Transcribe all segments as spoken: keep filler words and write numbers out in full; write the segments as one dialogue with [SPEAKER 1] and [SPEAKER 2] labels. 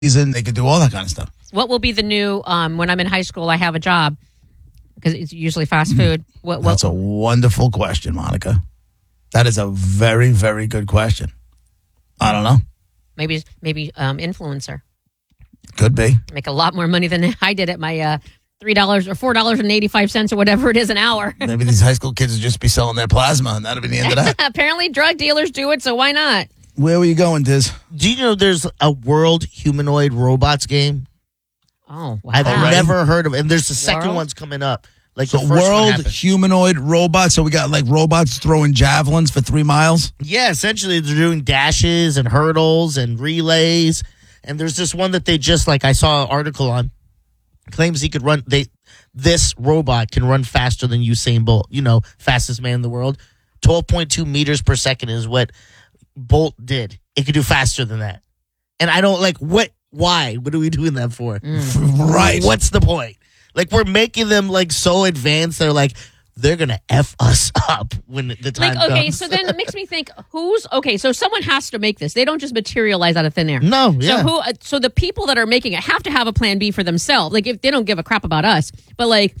[SPEAKER 1] season. They could do all that kind of stuff.
[SPEAKER 2] What will be the new, um, when I'm in high school, I have a job, because it's usually fast food. What, what,
[SPEAKER 1] That's a wonderful question, Monica. That is a very, very good question. I don't know.
[SPEAKER 2] Maybe, maybe um, influencer.
[SPEAKER 1] Could be.
[SPEAKER 2] Make a lot more money than I did at my uh, three dollars or four dollars and eighty-five cents or whatever it is an hour.
[SPEAKER 1] Maybe these high school kids would just be selling their plasma, and that'll be the end of that.
[SPEAKER 2] Apparently, drug dealers do it, so why not?
[SPEAKER 1] Where were you going, Diz?
[SPEAKER 3] Do you know there's a World Humanoid Robots game?
[SPEAKER 2] Oh, wow.
[SPEAKER 3] I've
[SPEAKER 1] Already?
[SPEAKER 3] never heard of it. And there's the second
[SPEAKER 2] World?
[SPEAKER 3] one's coming up. Like
[SPEAKER 1] So
[SPEAKER 3] the first one
[SPEAKER 1] world
[SPEAKER 3] happened.
[SPEAKER 1] humanoid robots. So we got like robots throwing javelins for three miles.
[SPEAKER 3] Yeah, essentially they're doing dashes and hurdles and relays. And there's this one that they just, like, I saw an article on, claims he could run, they, this robot can run faster than Usain Bolt, you know, fastest man in the world. twelve point two meters per second is what Bolt did. It could do faster than that. And I don't, like, what, why? What are we doing that for?
[SPEAKER 1] Right.
[SPEAKER 3] What's the point? Like, we're making them, like, so advanced, they're like, they're going to F us up when the time
[SPEAKER 2] Like, okay,
[SPEAKER 3] comes.
[SPEAKER 2] so then it makes me think, who's, okay, so someone has to make this. They don't just materialize out of thin air.
[SPEAKER 3] No, yeah.
[SPEAKER 2] So who? uh, So the people that are making it have to have a plan B for themselves. Like, if they don't give a crap about us, but like,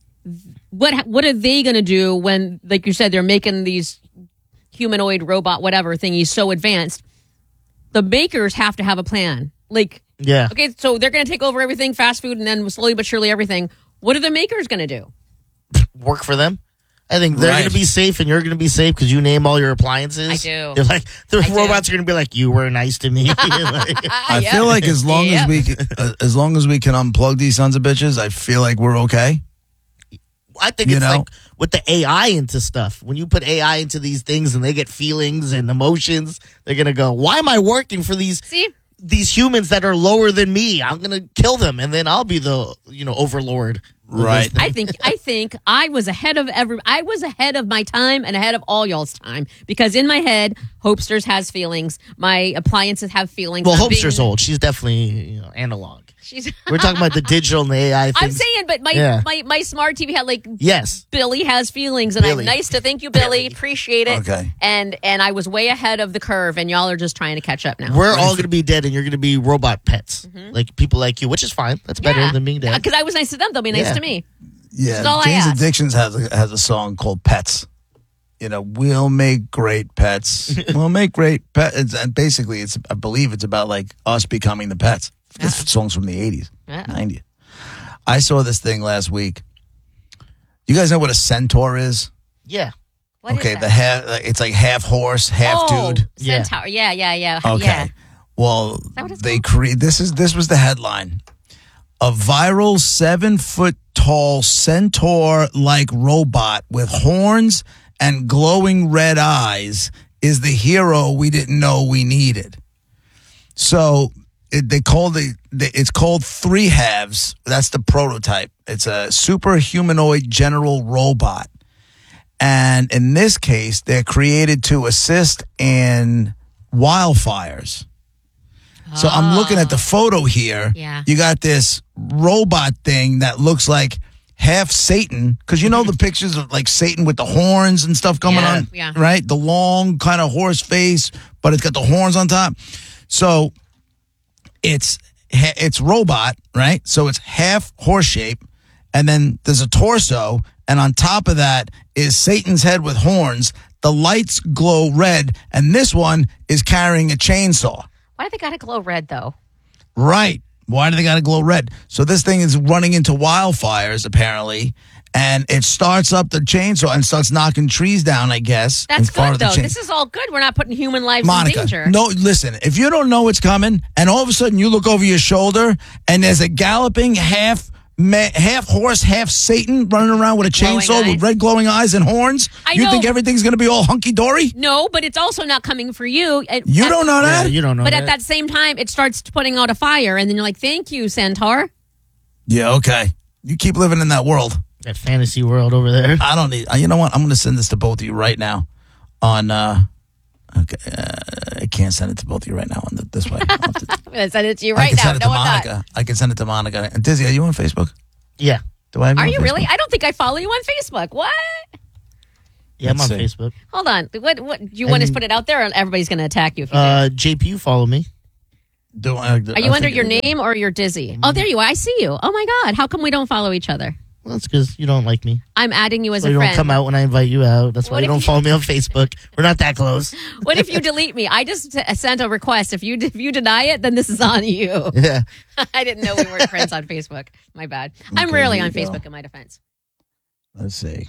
[SPEAKER 2] what what are they going to do when, like you said, they're making these humanoid robot whatever thingies so advanced? The makers have to have a plan. Like,
[SPEAKER 3] Yeah.
[SPEAKER 2] okay, so they're going to take over everything, fast food, and then slowly but surely everything. What are the makers going to do?
[SPEAKER 3] Work for them. I think they're
[SPEAKER 1] Right.
[SPEAKER 3] going to be safe and you're going to be safe because you name all your appliances.
[SPEAKER 2] I do.
[SPEAKER 3] They're like, the
[SPEAKER 2] I do.
[SPEAKER 3] robots are going to be like, you were nice to me. Like,
[SPEAKER 1] I feel like as long
[SPEAKER 2] Yep.
[SPEAKER 1] as we can, uh, as long as we can unplug these sons of bitches, I feel like we're okay.
[SPEAKER 3] I think
[SPEAKER 1] You
[SPEAKER 3] it's
[SPEAKER 1] know?
[SPEAKER 3] like with the A I into stuff. When you put A I into these things and they get feelings and emotions, they're going to go, why am I working for these
[SPEAKER 2] See?
[SPEAKER 3] these humans that are lower than me? I'm going to kill them and then I'll be the, you know, overlord. of this
[SPEAKER 1] Right.
[SPEAKER 3] thing.
[SPEAKER 2] I think I think I was ahead of every I was ahead of my time and ahead of all y'all's time, because in my head, Hopesters has feelings. My appliances have feelings.
[SPEAKER 3] Well,
[SPEAKER 2] I'm being-
[SPEAKER 3] Hopester's old. She's definitely, you know, analog.
[SPEAKER 2] She's,
[SPEAKER 3] We're talking about the digital and the A I things.
[SPEAKER 2] I'm saying, but my,
[SPEAKER 3] Yeah.
[SPEAKER 2] my my smart T V had like
[SPEAKER 3] Yes.
[SPEAKER 2] Billy has feelings, and
[SPEAKER 3] Billy.
[SPEAKER 2] I'm nice to thank you, Billy.
[SPEAKER 3] Billy.
[SPEAKER 2] Appreciate it.
[SPEAKER 1] Okay.
[SPEAKER 2] And and I was way ahead of the curve, and y'all are just trying to catch up now.
[SPEAKER 3] We're all going to be dead, and you're going to be robot pets, like people like you, which is fine. That's better than being dead.
[SPEAKER 2] Because I was nice to them, they'll be nice
[SPEAKER 3] Yeah.
[SPEAKER 2] to me.
[SPEAKER 1] Yeah,
[SPEAKER 2] That's all I
[SPEAKER 1] Jane's
[SPEAKER 2] ask.
[SPEAKER 1] Addictions has a, has a song called "Pets." You know, we'll make great pets. We'll make great pets. It's, and basically, it's I believe it's about like us becoming the pets. This song's from the eighties,
[SPEAKER 2] Yeah.
[SPEAKER 1] nineties. I saw this thing last week. You guys know what a centaur is?
[SPEAKER 3] Yeah.
[SPEAKER 2] What is
[SPEAKER 1] okay,
[SPEAKER 2] that?
[SPEAKER 1] the half. It's like half horse, half
[SPEAKER 2] oh,
[SPEAKER 1] dude.
[SPEAKER 3] Yeah.
[SPEAKER 2] Centaur. Yeah, yeah, yeah.
[SPEAKER 1] Okay.
[SPEAKER 2] Yeah.
[SPEAKER 1] Well,
[SPEAKER 2] that what it's
[SPEAKER 1] they
[SPEAKER 2] called?
[SPEAKER 1] create this is this was the headline. A viral seven foot tall centaur like robot with horns and glowing red eyes is the hero we didn't know we needed. So it, they called it. It's called Three Halves. That's the prototype. It's a super humanoid general robot, and in this case, they're created to assist in wildfires. So I'm looking at the photo here.
[SPEAKER 2] Yeah.
[SPEAKER 1] You got this robot thing that looks like half Satan, because you know the pictures of like Satan with the horns and stuff coming
[SPEAKER 3] Yeah.
[SPEAKER 1] on,
[SPEAKER 2] Yeah.
[SPEAKER 1] right? The long kind of horse face, but it's got the horns on top. So it's it's robot, right? So it's half horse shape, and then there's a torso, and on top of that is Satan's head with horns. The lights glow red, and this one is carrying a chainsaw.
[SPEAKER 2] Why do they got to glow red, though?
[SPEAKER 1] Right. Why do they got to glow red? So this thing is running into wildfires, apparently, and it starts up the chainsaw and starts knocking trees down, I guess.
[SPEAKER 2] That's
[SPEAKER 1] in front
[SPEAKER 2] good,
[SPEAKER 1] of the
[SPEAKER 2] though.
[SPEAKER 1] chain-
[SPEAKER 2] This is all good. We're not putting human lives in
[SPEAKER 1] Monica,
[SPEAKER 2] danger.
[SPEAKER 1] no, listen, if you don't know what's coming, and all of a sudden you look over your shoulder, and there's a galloping half ma- half horse, half Satan running around with a
[SPEAKER 2] Glowing
[SPEAKER 1] chainsaw with
[SPEAKER 2] eyes.
[SPEAKER 1] red glowing eyes and horns,
[SPEAKER 2] I
[SPEAKER 1] you
[SPEAKER 2] know.
[SPEAKER 1] think everything's going to be all hunky-dory?
[SPEAKER 2] No, but it's also not coming for you. At-
[SPEAKER 1] You
[SPEAKER 2] at-
[SPEAKER 1] don't know
[SPEAKER 3] Yeah,
[SPEAKER 1] that?
[SPEAKER 3] you don't know
[SPEAKER 2] But
[SPEAKER 3] that.
[SPEAKER 2] at that same time, it starts putting out a fire, and then you're like, thank you, Centaur.
[SPEAKER 1] Yeah, okay. You keep living in that world.
[SPEAKER 3] That fantasy world over there.
[SPEAKER 1] I don't need. uh, You know what? I'm going to send this to both of you right now. On, uh, okay, uh, I can't send it to both of you right now on the, this way. I'll have to-
[SPEAKER 2] I'm going to send it to you
[SPEAKER 1] I
[SPEAKER 2] right
[SPEAKER 1] can
[SPEAKER 2] now.
[SPEAKER 1] send it
[SPEAKER 2] No,
[SPEAKER 1] to
[SPEAKER 2] I'm
[SPEAKER 1] Monica.
[SPEAKER 2] not.
[SPEAKER 1] I can send it to Monica. And Dizzy, are you on Facebook?
[SPEAKER 3] Yeah.
[SPEAKER 1] Do I? Have
[SPEAKER 2] Are
[SPEAKER 1] on
[SPEAKER 2] you
[SPEAKER 1] Facebook?
[SPEAKER 2] really? I don't think I follow you on Facebook. What?
[SPEAKER 3] Yeah, I'm on
[SPEAKER 1] Let's see.
[SPEAKER 3] Facebook.
[SPEAKER 2] Hold on. What? What? Do you want us to put it out there, or everybody's going to attack you? If you do?
[SPEAKER 3] Uh, J P, you follow me.
[SPEAKER 1] Do I,
[SPEAKER 2] Are you under your name or you're Dizzy? Oh, there you are. I see you. Oh my God. How come we don't follow each other?
[SPEAKER 3] Well, that's because you don't like me.
[SPEAKER 2] I'm adding you as
[SPEAKER 3] So
[SPEAKER 2] a
[SPEAKER 3] you
[SPEAKER 2] friend.
[SPEAKER 3] don't come out when I invite you out. That's why
[SPEAKER 2] What
[SPEAKER 3] you
[SPEAKER 2] if
[SPEAKER 3] don't
[SPEAKER 2] you-
[SPEAKER 3] follow me on Facebook. We're not that close.
[SPEAKER 2] What if you delete me? I just t- sent a request. If you if you deny it, then this is on you.
[SPEAKER 3] Yeah.
[SPEAKER 2] I didn't know we weren't friends on Facebook. My bad. I'm
[SPEAKER 1] Okay,
[SPEAKER 2] rarely
[SPEAKER 1] here
[SPEAKER 2] on
[SPEAKER 1] you go.
[SPEAKER 2] Facebook in my defense.
[SPEAKER 1] Let's see.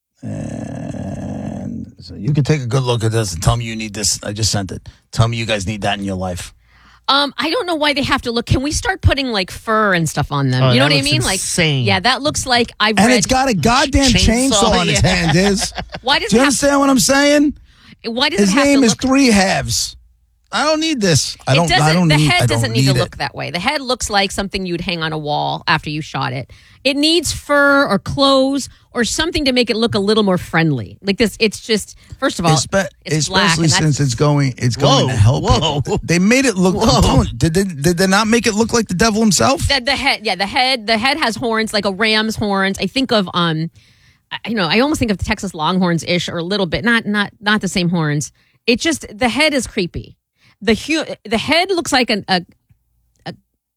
[SPEAKER 1] And so you can take a good look at this and tell me you need this. I just sent it. Tell me you guys need that in your life.
[SPEAKER 2] Um, I don't know why they have to look. Can we start putting like fur and stuff on them?
[SPEAKER 3] Oh,
[SPEAKER 2] you know
[SPEAKER 3] that
[SPEAKER 2] what I
[SPEAKER 3] looks
[SPEAKER 2] mean?
[SPEAKER 3] insane.
[SPEAKER 2] Like, yeah, that looks like I've
[SPEAKER 1] And
[SPEAKER 2] read.
[SPEAKER 1] it's got a goddamn
[SPEAKER 3] Chainsaw,
[SPEAKER 1] chainsaw, on his
[SPEAKER 3] yeah.
[SPEAKER 1] hand, is.
[SPEAKER 2] why does
[SPEAKER 1] Do you
[SPEAKER 2] it have?
[SPEAKER 1] understand what I'm saying?
[SPEAKER 2] Why does
[SPEAKER 1] His
[SPEAKER 2] it have
[SPEAKER 1] name
[SPEAKER 2] to
[SPEAKER 1] is
[SPEAKER 2] look?
[SPEAKER 1] Three Halves. I don't need this. I don't.
[SPEAKER 2] it doesn't.
[SPEAKER 1] I don't
[SPEAKER 2] the
[SPEAKER 1] need.
[SPEAKER 2] head
[SPEAKER 1] I
[SPEAKER 2] doesn't
[SPEAKER 1] don't
[SPEAKER 2] need,
[SPEAKER 1] need
[SPEAKER 2] to
[SPEAKER 1] it.
[SPEAKER 2] look that way. The head looks like something you'd hang on a wall after you shot it. It needs fur or clothes or something to make it look a little more friendly. Like this, it's just first of all,
[SPEAKER 1] Espe-
[SPEAKER 2] it's black,
[SPEAKER 1] especially
[SPEAKER 2] and that's-
[SPEAKER 1] since it's going, it's going
[SPEAKER 3] Whoa,
[SPEAKER 1] to help
[SPEAKER 3] whoa.
[SPEAKER 1] people. They made it look.
[SPEAKER 3] Whoa.
[SPEAKER 1] Don't- Did they, did they not make it look like the devil himself?
[SPEAKER 2] The, the head, yeah, the head, the head has horns like a ram's horns. I think of um, I- you know, I almost think of the Texas Longhorns ish or a little bit, not not not the same horns. It just the head is creepy. The hu- the head looks like an, a, a,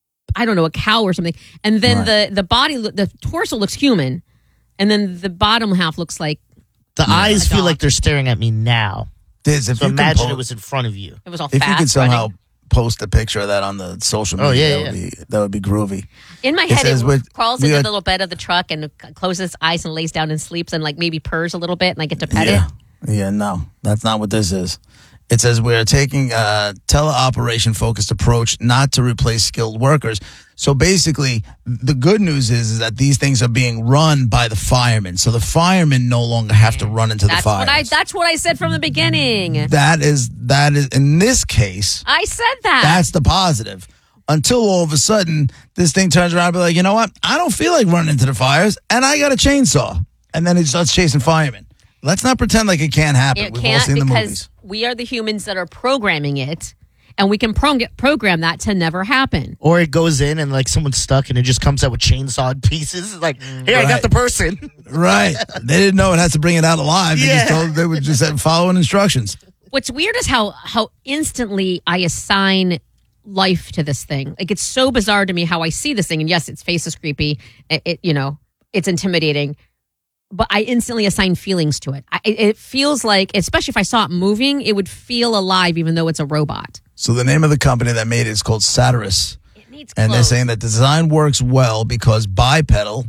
[SPEAKER 2] I don't know, a cow or something, and then
[SPEAKER 1] Right.
[SPEAKER 2] the the body, lo- the torso looks human, and then the bottom half looks like
[SPEAKER 3] The eyes
[SPEAKER 2] A
[SPEAKER 3] feel
[SPEAKER 2] dog.
[SPEAKER 3] like they're staring at me now.
[SPEAKER 1] Diz, if
[SPEAKER 3] So
[SPEAKER 1] you can
[SPEAKER 3] imagine
[SPEAKER 1] po-
[SPEAKER 3] it was in front of you.
[SPEAKER 2] it was all
[SPEAKER 1] if
[SPEAKER 2] fat.
[SPEAKER 1] you could somehow
[SPEAKER 2] running.
[SPEAKER 1] post a picture of that on the social
[SPEAKER 3] Oh,
[SPEAKER 1] media,
[SPEAKER 3] yeah,
[SPEAKER 1] that, would be, that would be groovy.
[SPEAKER 2] In my
[SPEAKER 1] It
[SPEAKER 2] head, it,
[SPEAKER 1] says with-
[SPEAKER 2] crawls
[SPEAKER 1] we
[SPEAKER 2] into
[SPEAKER 1] are-
[SPEAKER 2] the little bed of the truck and c- closes its eyes and lays down and sleeps and like maybe purrs a little bit, and I get to pet
[SPEAKER 1] yeah.
[SPEAKER 2] it.
[SPEAKER 1] Yeah, no, that's not what this is. It says we're taking a teleoperation focused approach, not to replace skilled workers. So basically, the good news is, is that these things are being run by the firemen. So the firemen no longer have to run into
[SPEAKER 2] That's
[SPEAKER 1] the fire.
[SPEAKER 2] what I. That's what I said from the beginning.
[SPEAKER 1] That is that is in this case,
[SPEAKER 2] I said that.
[SPEAKER 1] that's the positive. Until all of a sudden, this thing turns around and be like, you know what? I don't feel like running into the fires, and I got a chainsaw. And then it starts chasing firemen. Let's not pretend like it can't happen.
[SPEAKER 2] It
[SPEAKER 1] We've all
[SPEAKER 2] can't
[SPEAKER 1] seen the
[SPEAKER 2] because
[SPEAKER 1] movies.
[SPEAKER 2] we are the humans that are programming it, and we can pro- program that to never happen.
[SPEAKER 3] Or it goes in and like someone's stuck and it just comes out with chainsawed pieces. It's like, here, I
[SPEAKER 1] Right.
[SPEAKER 3] got the person.
[SPEAKER 1] Right. They didn't know it had to bring it out alive. They
[SPEAKER 3] Yeah.
[SPEAKER 1] just told they would just have following instructions.
[SPEAKER 2] What's weird is how how instantly I assign life to this thing. Like it's so bizarre to me how I see this thing. And yes, its face is creepy. It, it you know, it's intimidating. But I instantly assign feelings to it. I, it. It feels like, especially if I saw it moving, it would feel alive, even though it's a robot.
[SPEAKER 1] So the name of the company that made it is called Satirus.
[SPEAKER 2] It needs
[SPEAKER 1] And they're
[SPEAKER 2] clothes.
[SPEAKER 1] saying that the design works well because bipedal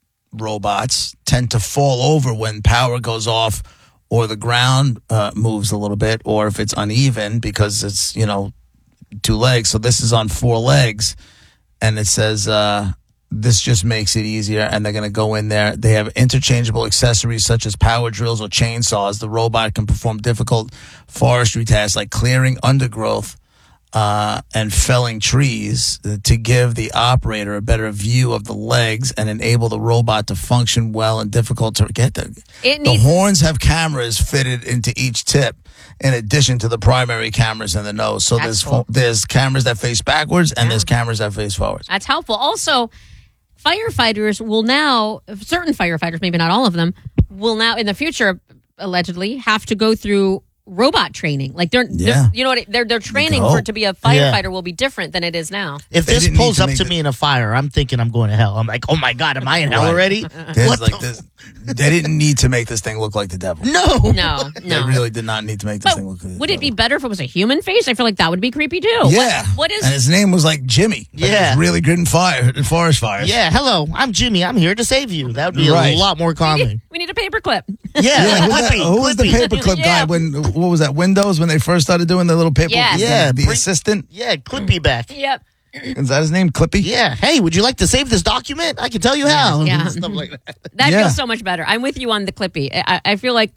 [SPEAKER 1] robots tend to fall over when power goes off or the ground uh, moves a little bit, or if it's uneven because it's, you know, two legs. So this is on four legs. And it says uh, this just makes it easier. And they're going to go in there. They have interchangeable accessories such as power drills or chainsaws. The robot can perform difficult forestry tasks like clearing undergrowth uh, and felling trees to give the operator a better view of the legs and enable the robot to function well in difficult to get the,
[SPEAKER 2] It
[SPEAKER 1] the
[SPEAKER 2] needs-
[SPEAKER 1] horns have cameras fitted into each tip in addition to the primary cameras in the nose. So
[SPEAKER 2] That's
[SPEAKER 1] there's
[SPEAKER 2] cool.
[SPEAKER 1] fo- there's cameras that face backwards and there's cameras that face forwards.
[SPEAKER 2] That's helpful. Also, firefighters will now, certain firefighters, maybe not all of them, will now in the future allegedly have to go through robot training. Like they're,
[SPEAKER 1] Yeah.
[SPEAKER 2] they're you know what, they're they're training
[SPEAKER 1] hope.
[SPEAKER 2] for it to be a firefighter will be different than it is now.
[SPEAKER 3] If
[SPEAKER 1] They
[SPEAKER 3] this
[SPEAKER 1] didn't need
[SPEAKER 3] pulls
[SPEAKER 1] to
[SPEAKER 3] up
[SPEAKER 1] make
[SPEAKER 3] to
[SPEAKER 1] the-
[SPEAKER 3] me in a fire, I'm thinking I'm going to hell. I'm like, oh my God, am I in hell
[SPEAKER 1] Right.
[SPEAKER 3] already?
[SPEAKER 1] There's
[SPEAKER 3] What
[SPEAKER 1] like
[SPEAKER 3] the-
[SPEAKER 1] this. They didn't need to make this thing look like the devil.
[SPEAKER 3] No.
[SPEAKER 2] No,
[SPEAKER 1] They
[SPEAKER 2] no.
[SPEAKER 1] really did not need to make this
[SPEAKER 2] But
[SPEAKER 1] thing look like the
[SPEAKER 2] would it be
[SPEAKER 1] devil.
[SPEAKER 2] better if it was a human face? I feel like that would be creepy too.
[SPEAKER 1] Yeah.
[SPEAKER 2] What, what is
[SPEAKER 1] And his name was like Jimmy. Like,
[SPEAKER 3] Yeah.
[SPEAKER 1] he was really good in fire, in forest fires.
[SPEAKER 3] Yeah, hello, I'm Jimmy. I'm here to save you. That would be
[SPEAKER 1] Right.
[SPEAKER 3] a lot more calming.
[SPEAKER 2] we need a paperclip.
[SPEAKER 3] Yeah,
[SPEAKER 1] Yeah, who, that,
[SPEAKER 3] Clippy,
[SPEAKER 1] who was the
[SPEAKER 3] Clippy.
[SPEAKER 1] paperclip
[SPEAKER 2] Yeah.
[SPEAKER 1] guy when what was that Windows when they first started doing the little paper?
[SPEAKER 2] Yes.
[SPEAKER 1] the-
[SPEAKER 3] Yeah,
[SPEAKER 1] the
[SPEAKER 3] pre-
[SPEAKER 1] assistant.
[SPEAKER 3] Yeah, Clippy back.
[SPEAKER 2] Yep.
[SPEAKER 1] Is that his name? Clippy.
[SPEAKER 3] Yeah. Hey, would you like to save this document? I can tell you how.
[SPEAKER 2] Yeah.
[SPEAKER 3] Stuff like that.
[SPEAKER 2] That
[SPEAKER 1] Yeah.
[SPEAKER 2] feels so much better. I'm with you on the Clippy. I, I feel like,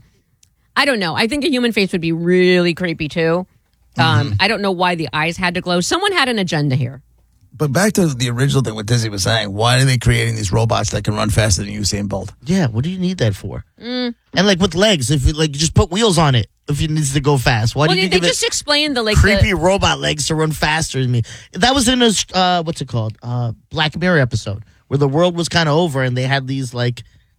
[SPEAKER 2] I don't know. I think a human face would be really creepy too. Um,
[SPEAKER 1] Mm-hmm.
[SPEAKER 2] I don't know why the eyes had to glow. Someone had an agenda here.
[SPEAKER 1] But back to the original thing what Dizzy was saying. Why are they creating these robots that can run faster than Usain Bolt?
[SPEAKER 3] Yeah, what do you need that for? And like with legs, if you like, you just put wheels on it if it needs to go fast. Why
[SPEAKER 2] Well,
[SPEAKER 3] do you
[SPEAKER 2] they
[SPEAKER 3] give
[SPEAKER 2] just
[SPEAKER 3] it
[SPEAKER 2] explained the like
[SPEAKER 3] creepy
[SPEAKER 2] the,
[SPEAKER 3] robot legs to run faster than me? That was in a uh, what's it called? Uh, Black Mirror episode where the world was kind of over and they had these like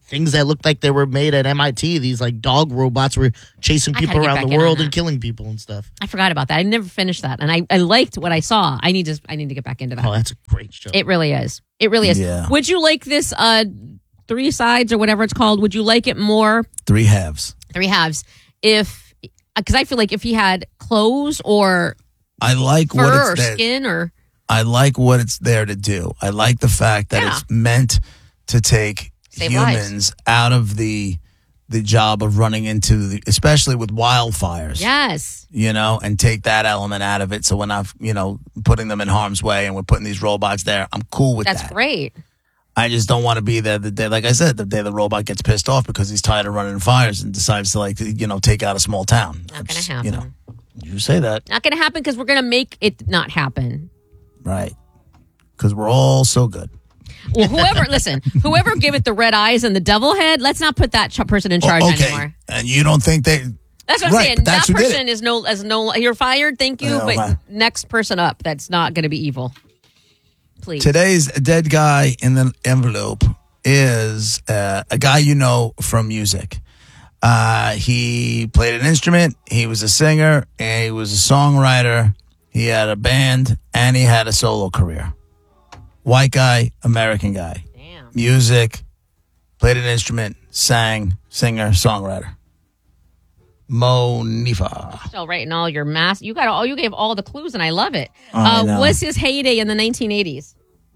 [SPEAKER 3] things that looked like they were made at M I T. These like dog robots were chasing
[SPEAKER 2] I gotta
[SPEAKER 3] people
[SPEAKER 2] get
[SPEAKER 3] around
[SPEAKER 2] back
[SPEAKER 3] the
[SPEAKER 2] in on
[SPEAKER 3] world
[SPEAKER 2] that.
[SPEAKER 3] and killing people and stuff.
[SPEAKER 2] I forgot about that. I never finished that, and I, I liked what I saw. I need to I need to get back into that.
[SPEAKER 3] Oh, that's a great show.
[SPEAKER 2] It really is. It really is.
[SPEAKER 1] Yeah.
[SPEAKER 2] Would you like this uh three sides or whatever it's called? Would you like it more
[SPEAKER 1] Three halves.
[SPEAKER 2] three halves if because I feel like if he had clothes or
[SPEAKER 1] I like
[SPEAKER 2] fur
[SPEAKER 1] what
[SPEAKER 2] or
[SPEAKER 1] it's there.
[SPEAKER 2] skin or
[SPEAKER 1] I like what it's there to do. I like the fact that
[SPEAKER 2] Yeah.
[SPEAKER 1] it's meant to take
[SPEAKER 2] Save
[SPEAKER 1] humans
[SPEAKER 2] lives.
[SPEAKER 1] out of the the job of running into the, especially with wildfires.
[SPEAKER 2] yes.
[SPEAKER 1] You know, and take that element out of it. So we're not, you know, putting them in harm's way and we're putting these robots there. I'm cool with
[SPEAKER 2] That's
[SPEAKER 1] that.
[SPEAKER 2] great.
[SPEAKER 1] I just don't want to be there the day, like I said, the day the robot gets pissed off because he's tired of running fires and decides to, like, you know, take out a small town.
[SPEAKER 2] Not gonna
[SPEAKER 1] It's,
[SPEAKER 2] happen.
[SPEAKER 1] You know, you say that,
[SPEAKER 2] Not gonna happen because we're gonna make it not happen.
[SPEAKER 1] right? Because we're all so good.
[SPEAKER 2] Well, whoever listen, whoever gave it the red eyes and the devil head, let's not put that ch- person in charge
[SPEAKER 1] Oh, okay.
[SPEAKER 2] anymore.
[SPEAKER 1] And you don't think they?
[SPEAKER 2] That's what I'm
[SPEAKER 1] Right,
[SPEAKER 2] saying.
[SPEAKER 1] but
[SPEAKER 2] That
[SPEAKER 1] that's who did
[SPEAKER 2] person is no as no. You're fired. Thank you.
[SPEAKER 1] Yeah,
[SPEAKER 2] but
[SPEAKER 1] wow.
[SPEAKER 2] next person up, that's not going to be evil. Please.
[SPEAKER 1] Today's dead guy in the envelope is uh, a guy you know from music. Uh, he played an instrument. He was a singer. And he was a songwriter. He had a band, and he had a solo career. White guy, American guy.
[SPEAKER 2] Damn.
[SPEAKER 1] Music, played an instrument, sang, singer, songwriter. Mo Nifa.
[SPEAKER 2] Still writing all your mass. You got all. You gave all the clues, and I love it.
[SPEAKER 1] I
[SPEAKER 2] Uh,
[SPEAKER 1] know.
[SPEAKER 2] was his heyday in the nineteen eighties?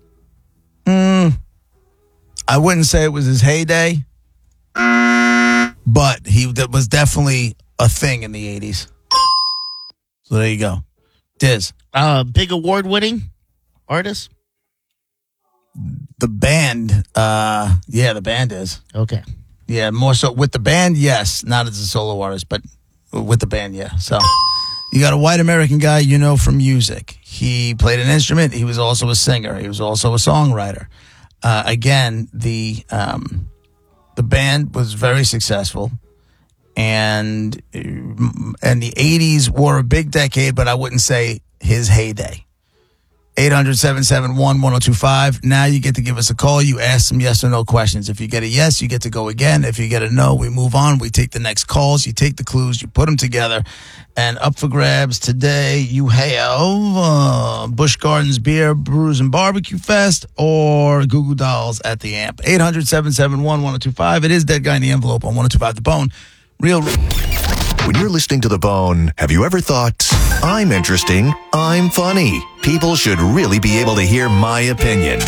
[SPEAKER 1] I wouldn't say it was his heyday, but he that was definitely a thing in the eighties. So there you go. Diz.
[SPEAKER 3] Uh, big award winning artist.
[SPEAKER 1] The band, uh, yeah, the band is.
[SPEAKER 3] Okay.
[SPEAKER 1] Yeah, more so with the band, yes. Not as a solo artist, but with the band, yeah. So you got a white American guy you know from music. He played an instrument. He was also a singer. He was also a songwriter. Uh, again, the um, the band was very successful, and and the eighties were a big decade, but I wouldn't say his heyday. eight hundred, seven seven one, one oh two five. Now you get to give us a call. You ask some yes or no questions. If you get a yes, you get to go again. If you get a no, we move on. We take the next calls. You take the clues. You put them together. And up for grabs today, you have uh, Busch Gardens Beer, Brews, and Barbecue Fest or Goo Goo Dolls at the Amp. eight hundred, seven seven one, one oh two five. It is Dead Guy in the Envelope on one oh two five The Bone. Real.
[SPEAKER 4] When you're listening to The Bone, have you ever thought, I'm interesting, I'm funny, people should really be able to hear my opinion?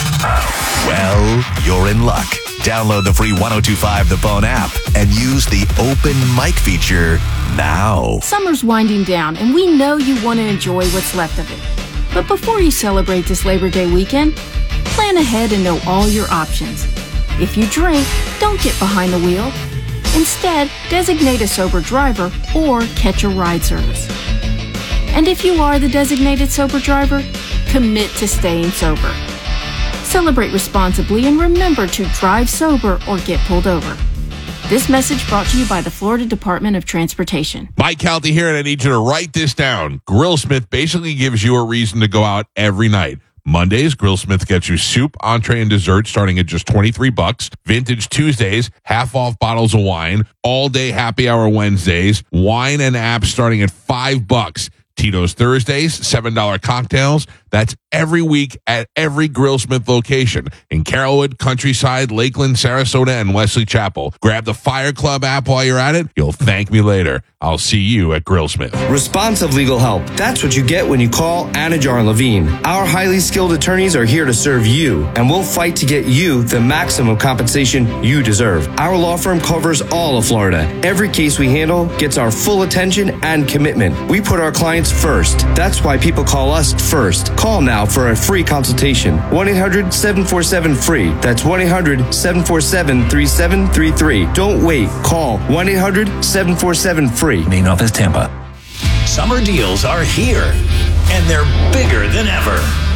[SPEAKER 4] Well, you're in luck. Download the free one oh two five The Bone app and use the open mic feature now.
[SPEAKER 5] Summer's winding down, and we know you want to enjoy what's left of it. But before you celebrate this Labor Day weekend, plan ahead and know all your options. If you drink, don't get behind the wheel. Instead, designate a sober driver or catch a ride service. And if you are the designated sober driver, commit to staying sober. Celebrate responsibly and remember to drive sober or get pulled over. This message brought to you by the Florida Department of Transportation.
[SPEAKER 6] Mike Calty here, and I need you to write this down. Grillsmith basically gives you a reason to go out every night. Mondays, Grillsmith gets you soup, entree, and dessert starting at just twenty-three bucks. Vintage Tuesdays, half off bottles of wine. All day happy hour Wednesdays. Wine and apps starting at five bucks. Tito's Thursdays, seven dollar cocktails. That's every week at every Grillsmith location in Carrollwood, Countryside, Lakeland, Sarasota, and Wesley Chapel. Grab the Fire Club app while you're at it. You'll thank me later. I'll see you at Grillsmith.
[SPEAKER 7] Responsive legal help. That's what you get when you call Anajar and Levine. Our highly skilled attorneys are here to serve you, and we'll fight to get you the maximum compensation you deserve. Our law firm covers all of Florida. Every case we handle gets our full attention and commitment. We put our clients first. That's why people call us first. Call now for a free consultation. one eight hundred, seven four seven, free. That's one eight hundred, seven four seven, three seven three three. Don't wait. Call one eight hundred, seven four seven, free.
[SPEAKER 8] Main office, Tampa. Summer deals are here, and they're bigger than ever.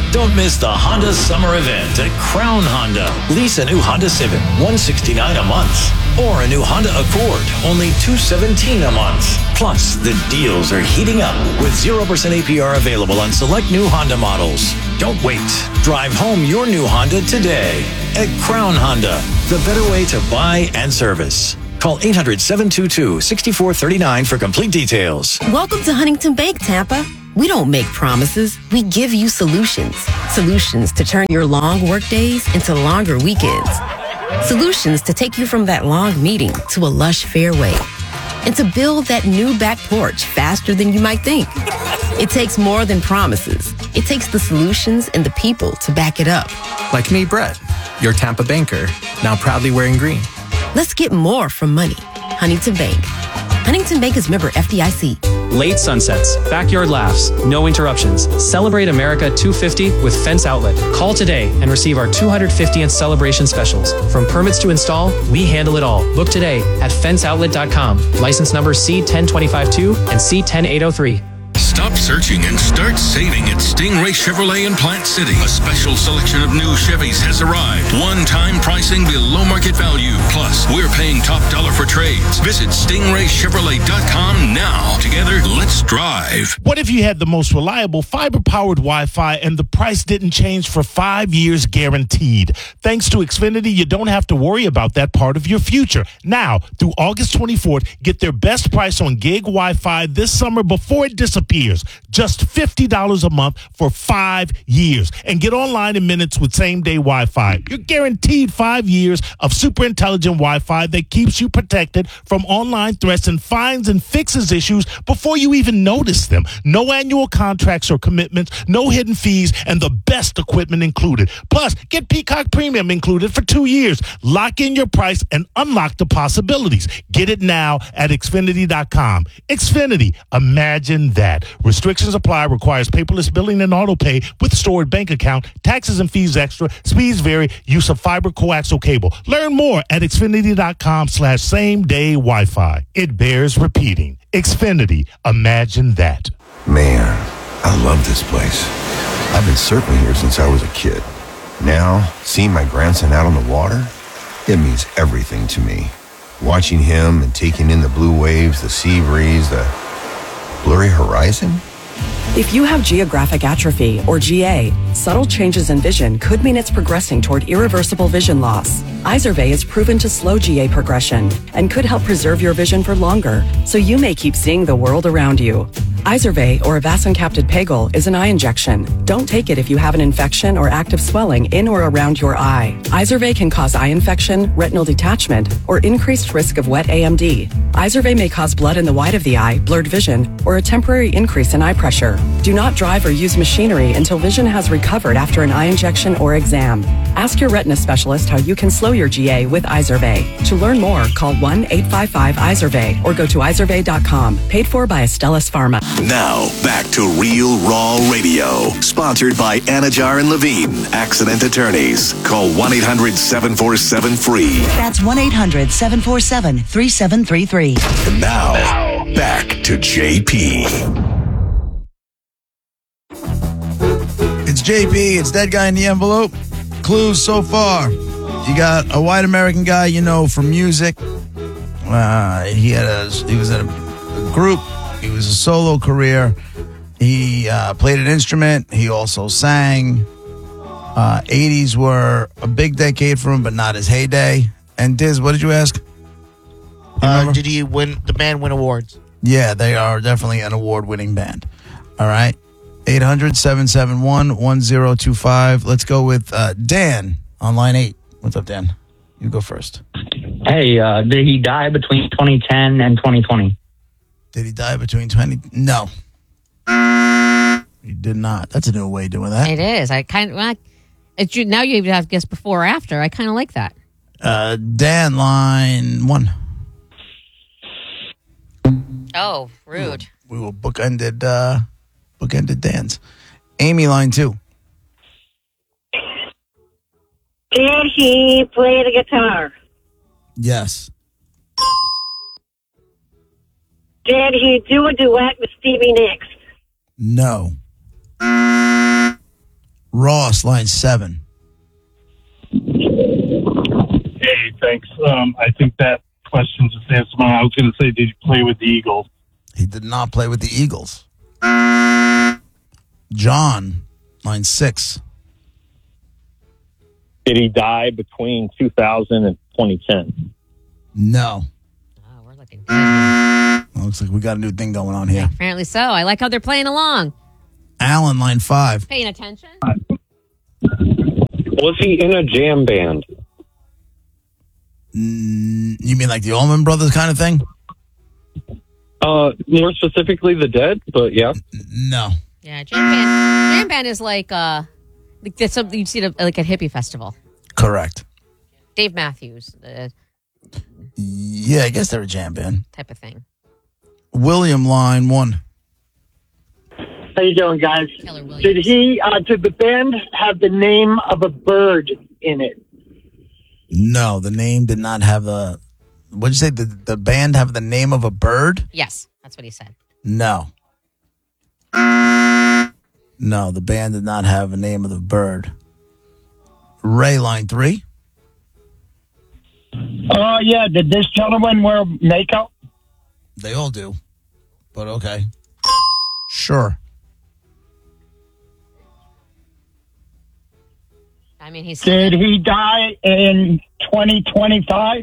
[SPEAKER 8] Don't miss the Honda Summer Event at Crown Honda. Lease a new Honda Civic, one hundred sixty-nine dollars a month. Or a new Honda Accord, only two hundred seventeen dollars a month. Plus, the deals are heating up with zero percent A P R available on select new Honda models. Don't wait. Drive home your new Honda today at Crown Honda, the better way to buy and service. Call eight hundred, seven two two, six four three nine for complete details.
[SPEAKER 9] Welcome to Huntington Bank, Tampa. We don't make promises. We give you solutions. Solutions to turn your long work days into longer weekends. Solutions to take you from that long meeting to a lush fairway. And to build that new back porch faster than you might think. It takes more than promises. It takes the solutions and the people to back it up.
[SPEAKER 10] Like me, Brett, your Tampa banker, now proudly wearing green.
[SPEAKER 9] Let's get more from money. Huntington Bank. Huntington Bank is member F D I C.
[SPEAKER 11] Late sunsets, backyard laughs, no interruptions. Celebrate America two fifty with Fence Outlet. Call today and receive our two hundred fiftieth celebration specials. From permits to install, we handle it all. Book today at fence outlet dot com. License number C one zero two five two and C one zero eight zero three.
[SPEAKER 12] Stop searching and start saving at Stingray Chevrolet in Plant City. A special selection of new Chevys has arrived. One-time pricing below market value. Plus, we're paying top dollar for trades. Visit stingray chevrolet dot com now. Together, let's drive.
[SPEAKER 13] What if you had the most reliable fiber-powered Wi-Fi and the price didn't change for five years guaranteed? Thanks to Xfinity, you don't have to worry about that part of your future. Now, through August twenty-fourth, get their best price on gig Wi-Fi this summer before it disappears. Just fifty dollars a month for five years. And get online in minutes with same-day Wi-Fi. You're guaranteed five years of super intelligent Wi-Fi that keeps you protected from online threats and finds and fixes issues before you even notice them. No annual contracts or commitments, no hidden fees, and the best equipment included. Plus, get Peacock Premium included for two years. Lock in your price and unlock the possibilities. Get it now at Xfinity dot com. Xfinity, imagine that. Restrictions apply. Requires paperless billing and auto pay with stored bank account. Taxes and fees extra. Speeds vary. Use of fiber coaxial cable. Learn more at Xfinity dot com slash same day Wi-Fi. It bears repeating. Xfinity. Imagine that.
[SPEAKER 14] Man, I love this place. I've been surfing here since I was a kid. Now, seeing my grandson out on the water, it means everything to me. Watching him and taking in the blue waves, the sea breeze, the blurry horizon?
[SPEAKER 15] If you have geographic atrophy, or G A, subtle changes in vision could mean it's progressing toward irreversible vision loss. Izervay is proven to slow G A progression and could help preserve your vision for longer, so you may keep seeing the world around you. Izervay, or avacincaptad pegol, is an eye injection. Don't take it if you have an infection or active swelling in or around your eye. Izervay can cause eye infection, retinal detachment, or increased risk of wet A M D. Izervay may cause blood in the white of the eye, blurred vision, or a temporary increase in eye pressure. Do not drive or use machinery until vision has recovered after an eye injection or exam. Ask your retina specialist how you can slow your G A with Izervay. To learn more, call one eight five five Izervay or go to izervay dot com. Paid for by Astellas Pharma.
[SPEAKER 4] Now, back to Real Raw Radio. Sponsored by Anajar and Levine, Accident Attorneys. Call one eight hundred seven four seven free.
[SPEAKER 16] That's one eight hundred seven four seven three seven three three.
[SPEAKER 4] And now, back to J P.
[SPEAKER 1] It's J P. It's Dead Guy in the Envelope. Clues so far. You got a white American guy you know from music. Uh, he had a, he was in a, a group. He was a solo career. He uh, played an instrument. He also sang. Uh, eighties were a big decade for him, but not his heyday. And Diz, what did you ask?
[SPEAKER 3] Uh, did he win? The band win awards?
[SPEAKER 1] Yeah, they are definitely an award-winning band. All right. eight hundred seven seven one one zero two five. Let's go with uh, Dan on line eight. What's up, Dan? You go first.
[SPEAKER 17] Hey, uh, did he die between twenty ten and twenty twenty?
[SPEAKER 1] Did he die between twenty? No. He did not. That's a new way of doing that.
[SPEAKER 2] It is. I kind of, well, it's you, now you have to guess before or after. I kind of like that.
[SPEAKER 1] Uh, Dan, line one.
[SPEAKER 2] Oh, rude.
[SPEAKER 1] We will bookended, uh, bookended Dan's. Amy, line two.
[SPEAKER 18] Did he play the guitar?
[SPEAKER 1] Yes.
[SPEAKER 18] Did he do a duet with Stevie Nicks?
[SPEAKER 1] No. Ross, line seven.
[SPEAKER 19] Hey, thanks. Um, I think that question's just answered. I was going to say, did he play with the Eagles?
[SPEAKER 1] He did not play with the Eagles. John, line six.
[SPEAKER 20] Did he die between two thousand and twenty ten?
[SPEAKER 1] No.
[SPEAKER 2] Oh, we're looking good here.
[SPEAKER 1] Well, looks like we got a new thing going on here.
[SPEAKER 2] Apparently so. I like how they're playing along.
[SPEAKER 1] Alan, line five.
[SPEAKER 2] Paying attention.
[SPEAKER 20] Was he in a jam band?
[SPEAKER 1] Mm, you mean like the Allman Brothers kind of thing?
[SPEAKER 20] Uh, more specifically, the Dead, but yeah.
[SPEAKER 1] No.
[SPEAKER 2] Yeah, jam band. Jam band is like uh, like that's something you'd see at, like at hippie festival.
[SPEAKER 1] Correct.
[SPEAKER 2] Dave Matthews, uh,
[SPEAKER 1] Yeah, I guess they're a jam band.
[SPEAKER 2] type of thing.
[SPEAKER 1] William, line one.
[SPEAKER 21] How you doing, guys? Did he? Uh, did the band have the name of a bird in it?
[SPEAKER 1] No, the name did not have the. What'd you say? The, the band have the name of a bird?
[SPEAKER 2] Yes, that's what he said.
[SPEAKER 1] No. No, the band did not have a name of the bird. Ray, line three.
[SPEAKER 21] Oh, yeah. Did this gentleman wear makeup?
[SPEAKER 1] They all do. But okay. Sure.
[SPEAKER 2] I mean, he's.
[SPEAKER 21] Did he die in twenty twenty-five?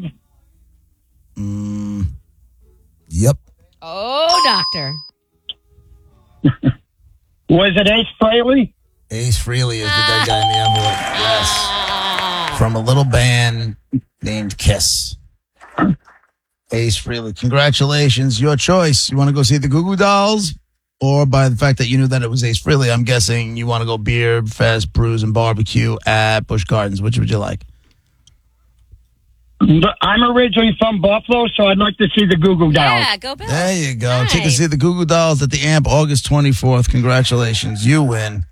[SPEAKER 1] Mm, yep.
[SPEAKER 2] Oh, doctor.
[SPEAKER 21] Was it Ace Frehley?
[SPEAKER 1] Ace Frehley is the dead guy in the envelope. Yes. From a little band named Kiss. Ace Frehley. Congratulations. Your choice. You want to go see the Goo Goo Dolls? Or by the fact that you knew that it was Ace Frehley, I'm guessing you want to go beer, fest, brews, and barbecue at Busch Gardens. Which would you like?
[SPEAKER 21] I'm originally from Buffalo, so I'd like to see the Goo Goo Dolls.
[SPEAKER 2] Yeah, go Bills.
[SPEAKER 1] There you go.
[SPEAKER 2] Nice.
[SPEAKER 1] Take a see the Goo Goo Dolls at the Amp August twenty-fourth. Congratulations. You win.